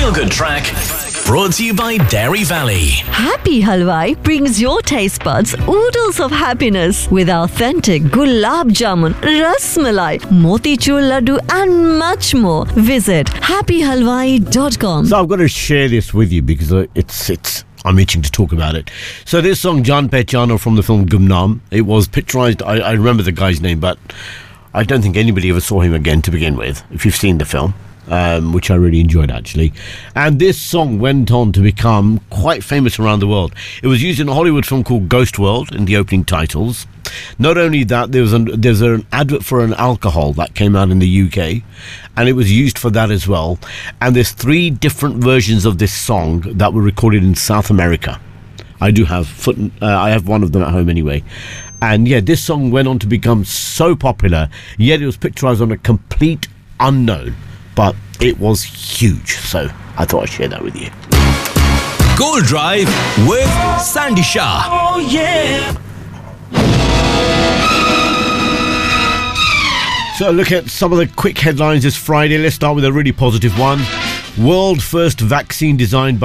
feel-good track brought to you by Dairy Valley. Happy Halwai brings your taste buds oodles of happiness with authentic gulab jamun, ras malai, motichur laddu and much more. Visit happyhalwai.com. So I've got to share this with you because I'm itching to talk about it. So this song, Jaan Pehchano, from the film Gumnaam, it was picturized, I remember the guy's name, but I don't think anybody ever saw him again to begin with, if you've seen the film. Which I really enjoyed, actually. And this song went on to become quite famous around the world. It was used in a Hollywood film called Ghost World in the opening titles. Not only that, there's an advert for an alcohol that came out in the UK, and it was used for that as well. And there's 3 different versions of this song that were recorded in South America. I have one of them at home anyway. And yeah, this song went on to become so popular, yet it was picturized on a complete unknown. But it was huge, so I thought I'd share that with you. Gold Drive with Sandy Shah. Oh yeah. So look at some of the quick headlines this Friday. Let's start with a really positive one. World first vaccine designed by